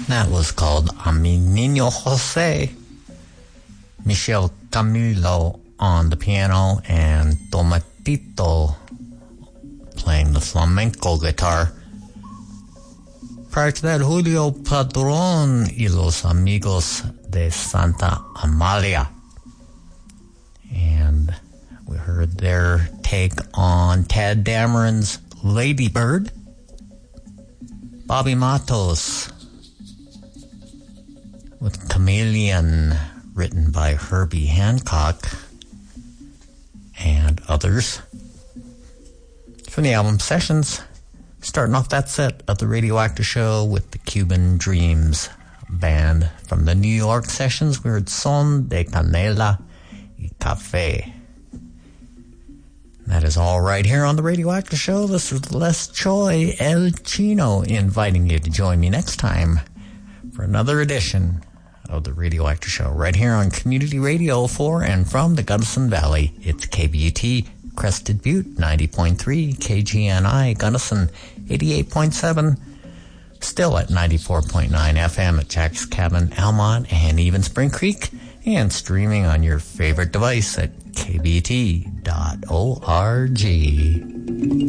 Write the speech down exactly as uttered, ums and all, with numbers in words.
That was called A Mi Niño Jose. Michel Camilo on the piano and Tomatito playing the flamenco guitar. Prior to that, Julio Padron y los Amigos de Santa Amalia. And we heard their take on Tad Dameron's Lady Bird. Bobby Matos with Chameleon, written by Herbie Hancock and others. From the album Sessions, starting off that set of the Radioactive Show with the Cuban Dreams Band. From the New York Sessions, we heard Son de Canela y Café. That is all right here on the Radioactive Show. This is Les Choi El Chino inviting you to join me next time for another edition of the Radioactive Show right here on Community Radio for and from the Gunnison Valley. It's K B U T Crested Butte ninety point three, K G N I Gunnison eighty-eight point seven, still at ninety-four point nine F M at Jack's Cabin, Almont, and even Spring Creek, and streaming on your favorite device at k b t dot org.